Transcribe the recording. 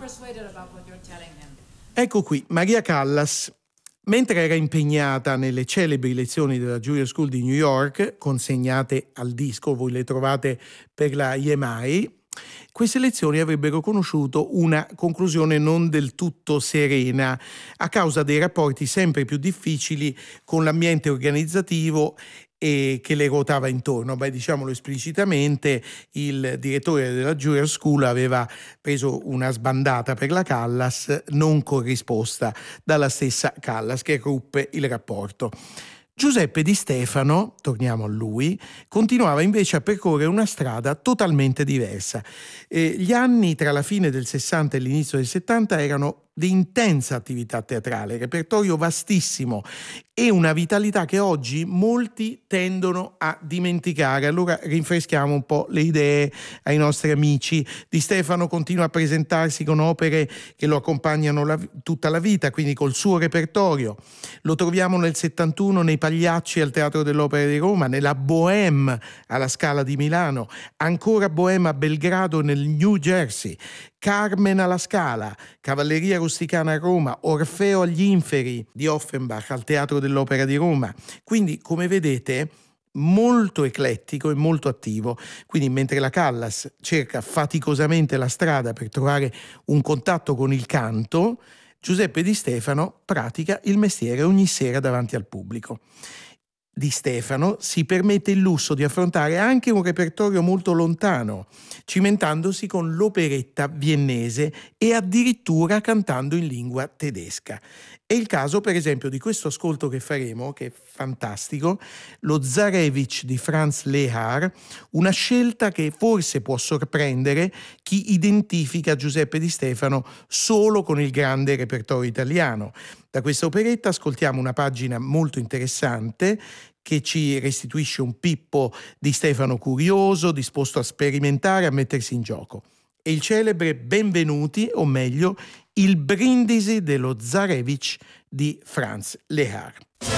Ecco qui Maria Callas. Mentre era impegnata nelle celebri lezioni della Juilliard School di New York, consegnate al disco, voi le trovate per la EMI, queste lezioni avrebbero conosciuto una conclusione non del tutto serena a causa dei rapporti sempre più difficili con l'ambiente organizzativo e che le ruotava intorno. Diciamolo esplicitamente, il direttore della Juilliard School aveva preso una sbandata per la Callas non corrisposta dalla stessa Callas, che ruppe il rapporto. Giuseppe Di Stefano, torniamo a lui, continuava invece a percorrere una strada totalmente diversa. Gli anni tra la fine del 60 e l'inizio del 70 erano di intensa attività teatrale, repertorio vastissimo e una vitalità che oggi molti tendono a dimenticare. Allora rinfreschiamo un po' le idee ai nostri amici. Di Stefano continua a presentarsi con opere che lo accompagnano tutta la vita, quindi col suo repertorio. Lo troviamo nel 71 nei Pagliacci al Teatro dell'Opera di Roma, nella Bohème alla Scala di Milano, ancora Bohème a Belgrado nel New Jersey, Carmen alla Scala, Cavalleria Rusticana a Roma, Orfeo agli Inferi di Offenbach al Teatro dell'Opera di Roma. Quindi, come vedete, molto eclettico e molto attivo. Quindi, mentre la Callas cerca faticosamente la strada per trovare un contatto con il canto, Giuseppe Di Stefano pratica il mestiere ogni sera davanti al pubblico. Di Stefano si permette il lusso di affrontare anche un repertorio molto lontano, cimentandosi con l'operetta viennese e addirittura cantando in lingua tedesca. È il caso, per esempio, di questo ascolto che faremo, che è fantastico, lo Zarevich di Franz Lehár, una scelta che forse può sorprendere chi identifica Giuseppe Di Stefano solo con il grande repertorio italiano. Da questa operetta ascoltiamo una pagina molto interessante che ci restituisce un Pippo Di Stefano curioso, disposto a sperimentare, a mettersi in gioco. E il celebre Benvenuti, o meglio, il Brindisi dello Zarevich di Franz Lehár.